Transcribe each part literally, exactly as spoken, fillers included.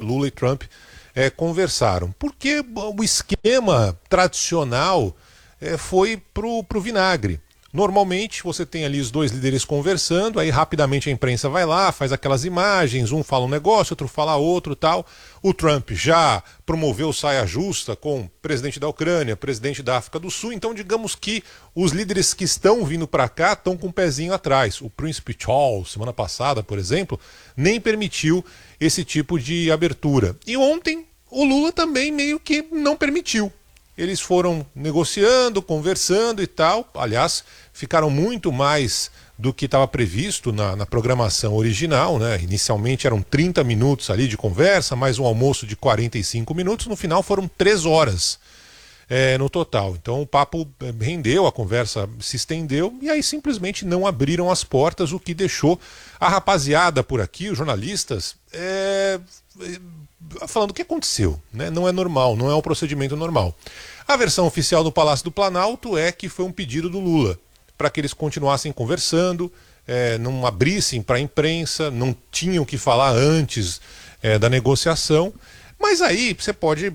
Lula e Trump é, conversaram. Porque o esquema tradicional é, foi pro, pro vinagre. Normalmente você tem ali os dois líderes conversando, aí rapidamente a imprensa vai lá, faz aquelas imagens, um fala um negócio, outro fala outro tal. O Trump já promoveu saia justa com o presidente da Ucrânia, presidente da África do Sul, então digamos que os líderes que estão vindo para cá estão com o pezinho atrás. O príncipe Charles, semana passada, por exemplo, nem permitiu esse tipo de abertura. E ontem o Lula também meio que não permitiu. Eles foram negociando, conversando e tal. Aliás, ficaram muito mais do que estava previsto na, na programação original, né? Inicialmente eram trinta minutos ali de conversa, mais um almoço de quarenta e cinco minutos. No final foram três horas é, no total. Então o papo rendeu, a conversa se estendeu e aí simplesmente não abriram as portas, o que deixou a rapaziada por aqui, os jornalistas, é... falando o que aconteceu, né? Não é normal, não é um procedimento normal. A versão oficial do Palácio do Planalto é que foi um pedido do Lula para que eles continuassem conversando, é, não abrissem para a imprensa, não tinham que falar antes é, da negociação. Mas aí você pode, é,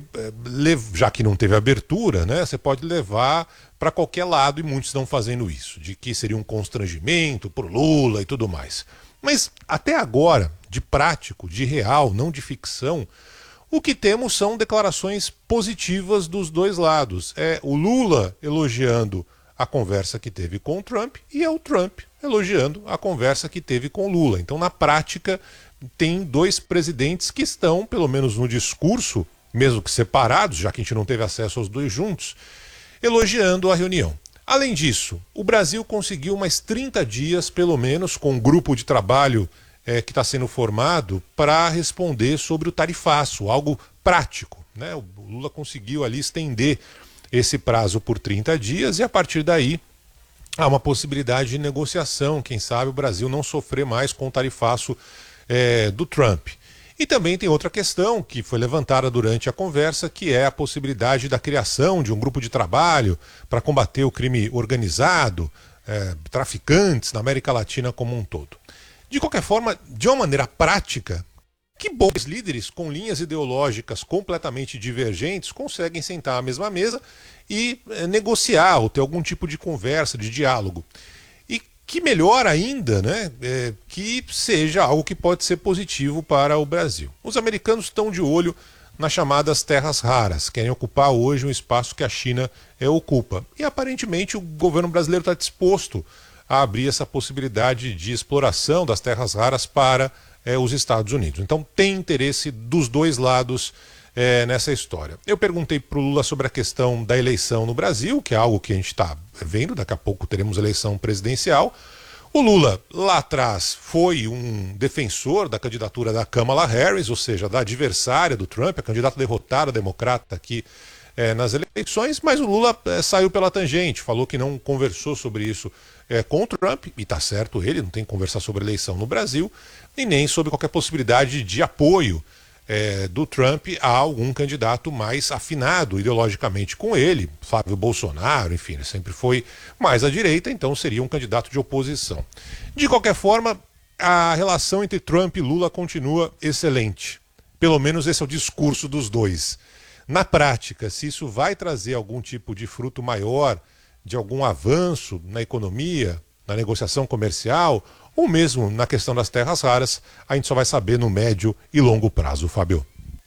já que não teve abertura, né? Você pode levar para qualquer lado, e muitos estão fazendo isso, de que seria um constrangimento por Lula e tudo mais. Mas até agora, de prático, de real, não de ficção, o que temos são declarações positivas dos dois lados. É o Lula elogiando a conversa que teve com o Trump e é o Trump elogiando a conversa que teve com o Lula. Então, na prática, tem dois presidentes que estão, pelo menos no discurso, mesmo que separados, já que a gente não teve acesso aos dois juntos, elogiando a reunião. Além disso, o Brasil conseguiu mais trinta dias, pelo menos, com um grupo de trabalho é, que está sendo formado para responder sobre o tarifaço, algo prático, né? O Lula conseguiu ali estender esse prazo por trinta dias e a partir daí há uma possibilidade de negociação, quem sabe o Brasil não sofrer mais com o tarifaço é, do Trump. E também tem outra questão que foi levantada durante a conversa, que é a possibilidade da criação de um grupo de trabalho para combater o crime organizado, é, traficantes na América Latina como um todo. De qualquer forma, de uma maneira prática, que bons líderes com linhas ideológicas completamente divergentes conseguem sentar à mesma mesa e é, negociar ou ter algum tipo de conversa, de diálogo. E que melhor ainda, né, é, que seja algo que pode ser positivo para o Brasil. Os americanos estão de olho nas chamadas terras raras, querem ocupar hoje um espaço que a China é, ocupa. E aparentemente o governo brasileiro está disposto a abrir essa possibilidade de exploração das terras raras para é, os Estados Unidos. Então tem interesse dos dois lados é, nessa história. Eu perguntei para o Lula sobre a questão da eleição no Brasil, que é algo que a gente está vendo, daqui a pouco teremos eleição presidencial. O Lula, lá atrás, foi um defensor da candidatura da Kamala Harris, ou seja, da adversária do Trump, a candidata derrotada democrata aqui é, nas eleições, mas o Lula é, saiu pela tangente, falou que não conversou sobre isso é, com o Trump, e está certo ele, não tem que conversar sobre eleição no Brasil, e nem sobre qualquer possibilidade de apoio É, do Trump a algum candidato mais afinado ideologicamente com ele, Flávio Bolsonaro, enfim, ele sempre foi mais à direita, então seria um candidato de oposição. De qualquer forma, a relação entre Trump e Lula continua excelente. Pelo menos esse é o discurso dos dois. Na prática, se isso vai trazer algum tipo de fruto maior, de algum avanço na economia, na negociação comercial, ou mesmo na questão das terras raras, a gente só vai saber no médio e longo prazo, Fábio.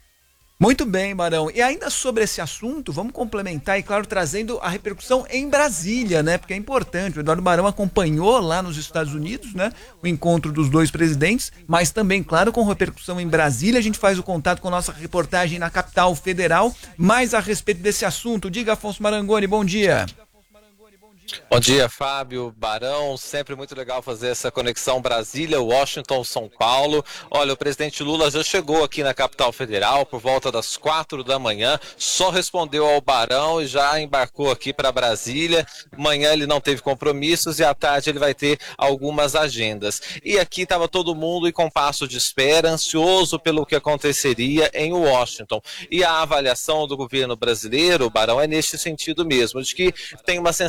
Muito bem, Barão. E ainda sobre esse assunto, vamos complementar e, claro, trazendo a repercussão em Brasília, né? Porque é importante. O Eduardo Barão acompanhou lá nos Estados Unidos, né? O encontro dos dois presidentes, mas também, claro, com repercussão em Brasília. A gente faz o contato com a nossa reportagem na capital federal. Mais a respeito desse assunto, diga, Afonso Marangoni, bom dia. Bom dia, Fábio, Barão, sempre muito legal fazer essa conexão Brasília, Washington, São Paulo. Olha, o presidente Lula já chegou aqui na capital federal por volta das quatro da manhã, só respondeu ao Barão e já embarcou aqui para Brasília. Amanhã ele não teve compromissos e à tarde ele vai ter algumas agendas. E aqui estava todo mundo em compasso de espera, ansioso pelo que aconteceria em Washington. E a avaliação do governo brasileiro, Barão, é neste sentido mesmo, de que tem uma sensação de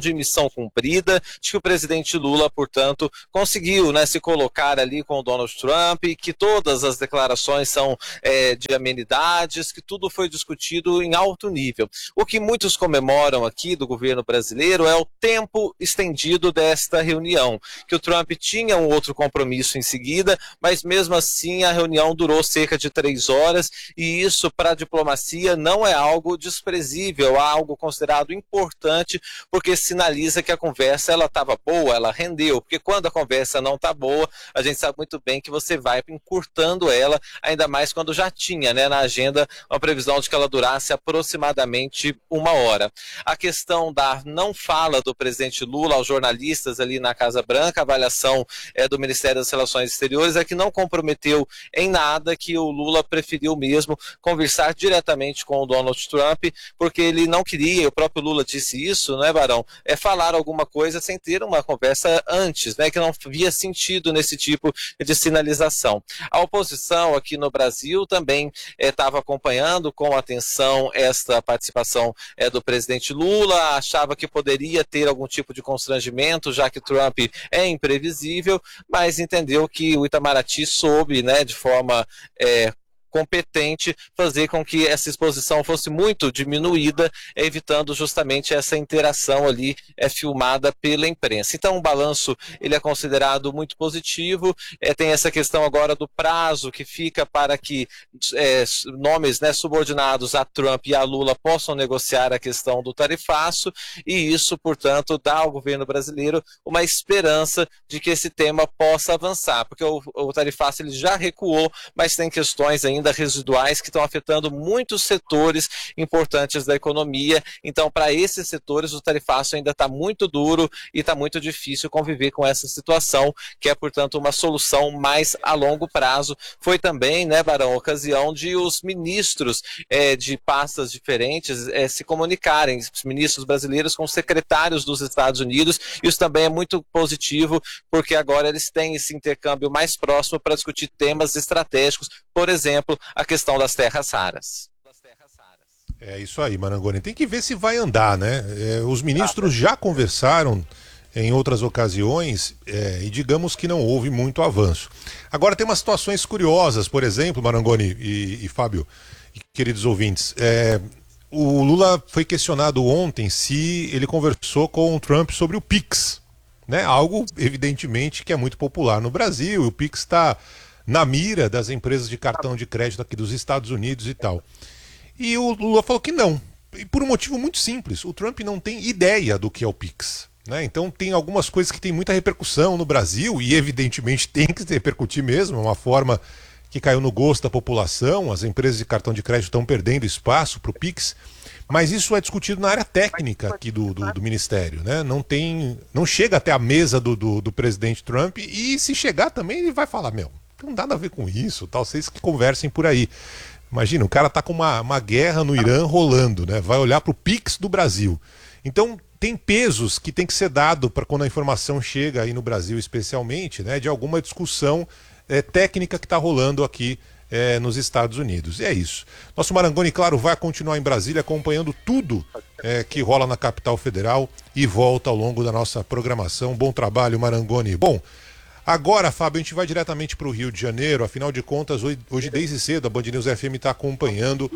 de missão cumprida, de que o presidente Lula, portanto, conseguiu, né, se colocar ali com o Donald Trump, que todas as declarações são é, de amenidades, que tudo foi discutido em alto nível. O que muitos comemoram aqui do governo brasileiro é o tempo estendido desta reunião, que o Trump tinha um outro compromisso em seguida, mas mesmo assim a reunião durou cerca de três horas, e isso para a diplomacia não é algo desprezível, é algo considerado importante, porque sinaliza que a conversa ela estava boa, ela rendeu, porque quando a conversa não está boa, a gente sabe muito bem que você vai encurtando ela, ainda mais quando já tinha, né, na agenda uma previsão de que ela durasse aproximadamente uma hora. A questão da não fala do presidente Lula aos jornalistas ali na Casa Branca, a avaliação é, do Ministério das Relações Exteriores é que não comprometeu em nada, que o Lula preferiu mesmo conversar diretamente com o Donald Trump, porque ele não queria, o próprio Lula disse isso, né, Barão, é falar alguma coisa sem ter uma conversa antes, né, que não havia sentido nesse tipo de sinalização. A oposição aqui no Brasil também estava é, acompanhando com atenção esta participação é, do presidente Lula, achava que poderia ter algum tipo de constrangimento, já que Trump é imprevisível, mas entendeu que o Itamaraty soube, né, de forma é, competente fazer com que essa exposição fosse muito diminuída, evitando justamente essa interação ali é, filmada pela imprensa. Então o balanço ele é considerado muito positivo, é, tem essa questão agora do prazo que fica para que é, nomes, né, subordinados a Trump e a Lula possam negociar a questão do tarifaço, e isso, portanto, dá ao governo brasileiro uma esperança de que esse tema possa avançar, porque o, o tarifaço ele já recuou, mas tem questões ainda residuais que estão afetando muitos setores importantes da economia. Então, para esses setores, o tarifaço ainda está muito duro e está muito difícil conviver com essa situação, que é, portanto, uma solução mais a longo prazo. Foi também, né, Barão, ocasião de os ministros é, de pastas diferentes é, se comunicarem, os ministros brasileiros com os secretários dos Estados Unidos. Isso também é muito positivo, porque agora eles têm esse intercâmbio mais próximo para discutir temas estratégicos, por exemplo, a questão das terras raras. É isso aí, Marangoni. Tem que ver se vai andar, né? É, os ministros já conversaram em outras ocasiões é, e digamos que não houve muito avanço. Agora tem umas situações curiosas, por exemplo, Marangoni e, e Fábio, e queridos ouvintes. É, o Lula foi questionado ontem se ele conversou com o Trump sobre o Pix, né? Algo, evidentemente, que é muito popular no Brasil. O Pix está na mira das empresas de cartão de crédito aqui dos Estados Unidos e tal. E o Lula falou que não. E por um motivo muito simples. O Trump não tem ideia do que é o Pix, né? Então tem algumas coisas que tem muita repercussão no Brasil e evidentemente tem que repercutir mesmo. É uma forma que caiu no gosto da população. As empresas de cartão de crédito estão perdendo espaço para o Pix. Mas isso é discutido na área técnica aqui do, do, do Ministério, né? Não tem, não chega até a mesa do, do, do presidente Trump, e se chegar também ele vai falar, meu, não tem nada a ver com isso, tal, vocês que conversem por aí. Imagina, o cara tá com uma, uma guerra no Irã rolando, né? Vai olhar para o Pix do Brasil. Então tem pesos que tem que ser dado para quando a informação chega aí no Brasil, especialmente, né? De alguma discussão é, técnica que está rolando aqui é, nos Estados Unidos. E é isso. Nosso Marangoni, claro, vai continuar em Brasília acompanhando tudo é, que rola na capital federal e volta ao longo da nossa programação. Bom trabalho, Marangoni. Bom, agora, Fábio, a gente vai diretamente para o Rio de Janeiro. Afinal de contas, hoje, hoje desde cedo, a Band News F M está acompanhando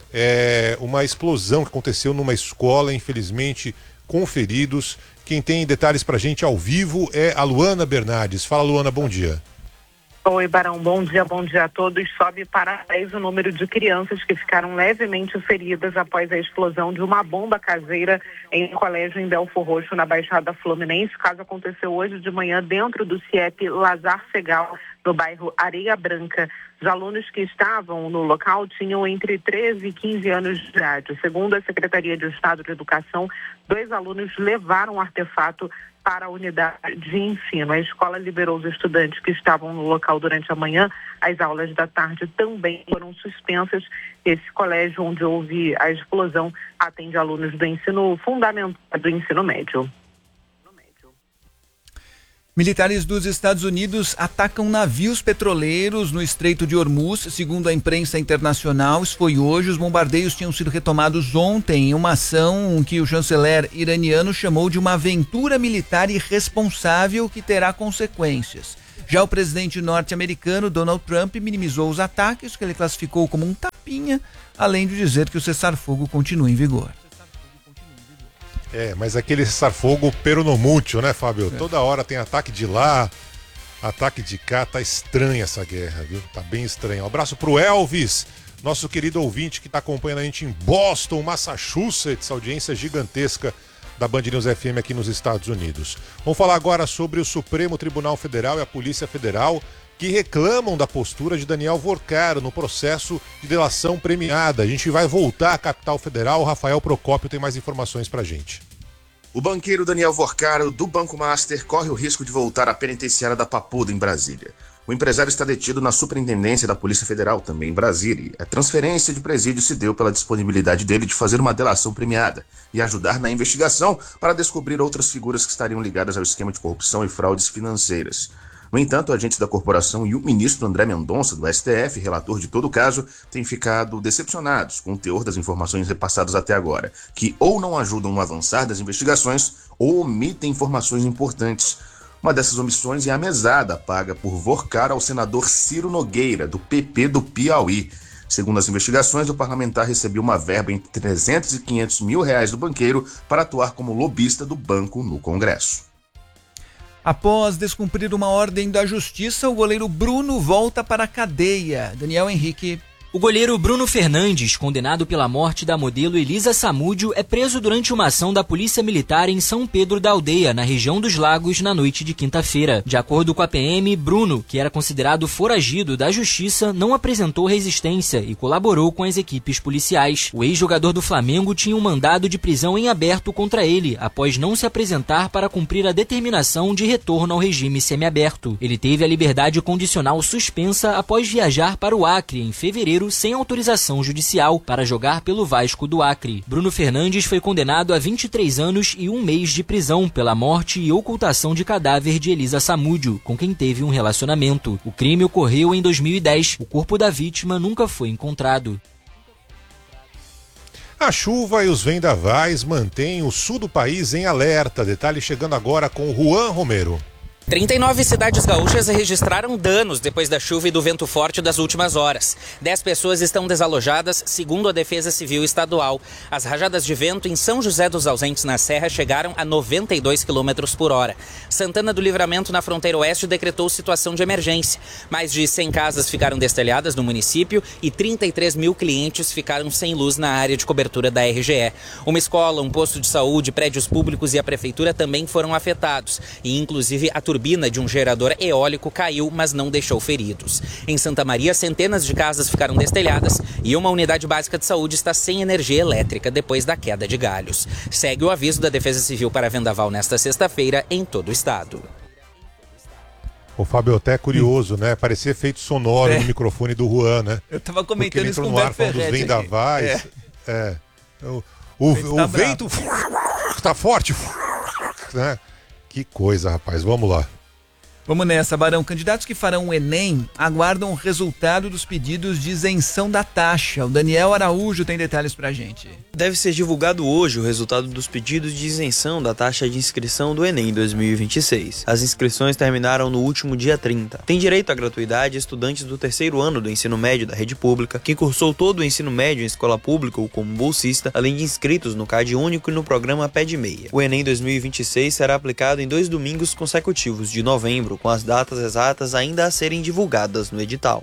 é, uma explosão que aconteceu numa escola, infelizmente, com feridos. Quem tem detalhes para a gente ao vivo é a Luana Bernardes. Fala, Luana, bom dia. Oi, Barão, bom dia, bom dia a todos. Sobe para dez o número de crianças que ficaram levemente feridas após a explosão de uma bomba caseira em um colégio em Belfor Roxo, na Baixada Fluminense. O caso aconteceu hoje de manhã dentro do C I E P Lazar Segal, no bairro Areia Branca. Os alunos que estavam no local tinham entre treze e quinze anos de idade. Segundo a Secretaria de Estado de Educação, dois alunos levaram o artefato para a unidade de ensino. A escola liberou os estudantes que estavam no local durante a manhã. As aulas da tarde também foram suspensas. Esse colégio onde houve a explosão atende alunos do ensino fundamental, do ensino médio. Militares dos Estados Unidos atacam navios petroleiros no Estreito de Hormuz, segundo a imprensa internacional. Isso foi hoje. Os bombardeios tinham sido retomados ontem em uma ação que o chanceler iraniano chamou de uma aventura militar irresponsável que terá consequências. Já o presidente norte-americano Donald Trump minimizou os ataques, que ele classificou como um tapinha, além de dizer que o cessar-fogo continua em vigor. É, mas aquele cessar-fogo peronomútil, né, Fábio? É. Toda hora tem ataque de lá, ataque de cá, tá estranha essa guerra, viu? Tá bem estranha. Um abraço pro Elvis, nosso querido ouvinte que tá acompanhando a gente em Boston, Massachusetts, audiência gigantesca da Band News F M aqui nos Estados Unidos. Vamos falar agora sobre o Supremo Tribunal Federal e a Polícia Federal, que reclamam da postura de Daniel Vorcaro no processo de delação premiada. A gente vai voltar à capital federal. O Rafael Procópio tem mais informações pra gente. O banqueiro Daniel Vorcaro, do Banco Master, corre o risco de voltar à penitenciária da Papuda, em Brasília. O empresário está detido na Superintendência da Polícia Federal, também em Brasília. A transferência de presídio se deu pela disponibilidade dele de fazer uma delação premiada e ajudar na investigação para descobrir outras figuras que estariam ligadas ao esquema de corrupção e fraudes financeiras. No entanto, agentes da corporação e o ministro André Mendonça, do S T F, relator de todo o caso, têm ficado decepcionados com o teor das informações repassadas até agora, que ou não ajudam no avançar das investigações ou omitem informações importantes. Uma dessas omissões é a mesada paga por Vorcaro ao senador Ciro Nogueira, do P P do Piauí. Segundo as investigações, o parlamentar recebeu uma verba entre trezentos e quinhentos mil reais do banqueiro para atuar como lobista do banco no Congresso. Após descumprir uma ordem da justiça, o goleiro Bruno volta para a cadeia. Daniel Henrique. O goleiro Bruno Fernandes, condenado pela morte da modelo Elisa Samúdio, é preso durante uma ação da Polícia Militar em São Pedro da Aldeia, na região dos Lagos, na noite de quinta-feira. De acordo com a P M, Bruno, que era considerado foragido da Justiça, não apresentou resistência e colaborou com as equipes policiais. O ex-jogador do Flamengo tinha um mandado de prisão em aberto contra ele, após não se apresentar para cumprir a determinação de retorno ao regime semiaberto. Ele teve a liberdade condicional suspensa após viajar para o Acre, em fevereiro, sem autorização judicial, para jogar pelo Vasco do Acre. Bruno Fernandes foi condenado a vinte e três anos e um mês de prisão pela morte e ocultação de cadáver de Elisa Samúdio, com quem teve um relacionamento. O crime ocorreu em dois mil e dez. O corpo da vítima nunca foi encontrado. A chuva e os vendavais mantêm o sul do país em alerta. Detalhe chegando agora com Juan Romero. trinta e nove cidades gaúchas registraram danos depois da chuva e do vento forte das últimas horas. Dez pessoas estão desalojadas, segundo a Defesa Civil Estadual. As rajadas de vento em São José dos Ausentes, na Serra, chegaram a noventa e dois quilômetros por hora. Santana do Livramento, na fronteira oeste, decretou situação de emergência. Mais de cem casas ficaram destelhadas no município e trinta e três mil clientes ficaram sem luz na área de cobertura da R G E. Uma escola, um posto de saúde, prédios públicos e a prefeitura também foram afetados. E, inclusive, a turbina de um gerador eólico caiu, mas não deixou feridos. Em Santa Maria, centenas de casas ficaram destelhadas e uma unidade básica de saúde está sem energia elétrica depois da queda de galhos. Segue o aviso da Defesa Civil para vendaval nesta sexta-feira em todo o estado. O Fábio, até é curioso, né? Parecia efeito sonoro é. no microfone do Juan, né? Eu tava comentando Porque ele isso entrou com no o ar falando dos vendavais. É. é. O, o, o, tá o vento tá forte, né? Que coisa, rapaz. Vamos lá. Vamos nessa, Barão. Candidatos que farão o Enem aguardam o resultado dos pedidos de isenção da taxa. O Daniel Araújo tem detalhes pra gente. Deve ser divulgado hoje o resultado dos pedidos de isenção da taxa de inscrição do Enem dois mil e vinte e seis. As inscrições terminaram no último dia trinta. Tem direito à gratuidade estudantes do terceiro ano do ensino médio da rede pública, quem cursou todo o ensino médio em escola pública ou como bolsista, além de inscritos no C A D único e no programa Pé de Meia. O Enem dois mil e vinte e seis será aplicado em dois domingos consecutivos de novembro, com as datas exatas ainda a serem divulgadas no edital.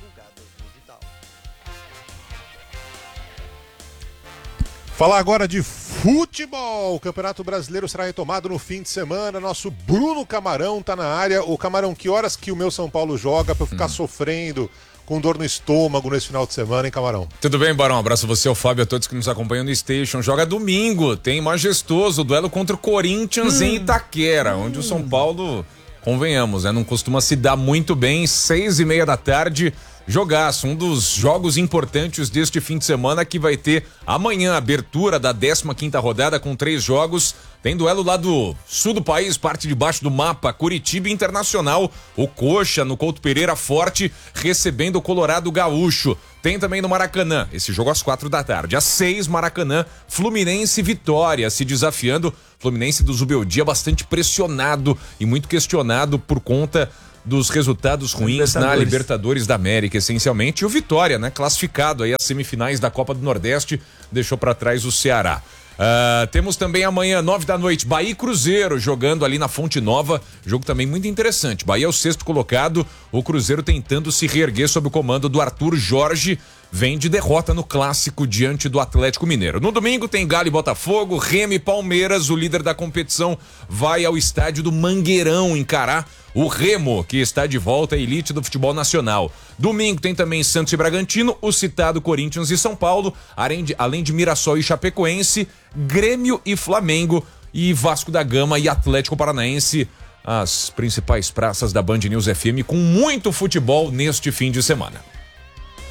Falar agora de futebol. O Campeonato Brasileiro será retomado no fim de semana. Nosso Bruno Camarão tá na área. O Camarão, que horas que o meu São Paulo joga pra eu ficar hum. sofrendo com dor no estômago nesse final de semana, hein, Camarão? Tudo bem, Barão? Um abraço a você, ao Fábio, a todos que nos acompanham no Station. Joga domingo, tem majestoso duelo contra o Corinthians hum. em Itaquera, hum. onde o São Paulo, convenhamos, né, não costuma se dar muito bem. Seis e meia da tarde, jogaço, um dos jogos importantes deste fim de semana, que vai ter amanhã a abertura da décima quinta rodada com três jogos. Tem duelo lá do sul do país, parte de baixo do mapa, Curitiba Internacional, o Coxa no Couto Pereira Forte, recebendo o Colorado Gaúcho. Tem também no Maracanã, esse jogo às quatro da tarde. Às seis, Maracanã, Fluminense Vitória se desafiando. Fluminense do Zubeldia bastante pressionado e muito questionado por conta dos resultados ruins na Libertadores da América, essencialmente. E o Vitória, né, classificado aí às semifinais da Copa do Nordeste, deixou para trás o Ceará. Uh, temos também amanhã, nove da noite, Bahia e Cruzeiro jogando ali na Fonte Nova. Jogo também muito interessante. Bahia é o sexto colocado, o Cruzeiro tentando se reerguer sob o comando do Arthur Jorge. Vem de derrota no clássico diante do Atlético Mineiro. No domingo tem Galo e Botafogo, Remo e Palmeiras. O líder da competição vai ao estádio do Mangueirão encarar o Remo, que está de volta à elite do futebol nacional. Domingo tem também Santos e Bragantino, o citado Corinthians e São Paulo, além de, além de Mirassol e Chapecoense, Grêmio e Flamengo e Vasco da Gama e Atlético Paranaense. As principais praças da Band News F M com muito futebol neste fim de semana.